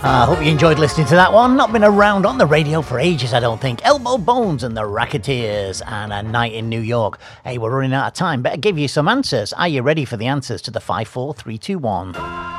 I hope you enjoyed listening to that one. Not been around on the radio for ages, I don't think. Elbow Bones and the Racketeers and A Night in New York. Hey, we're running out of time. Better give you some answers. Are you ready for the answers to the 5, 4, 3, 2, 1?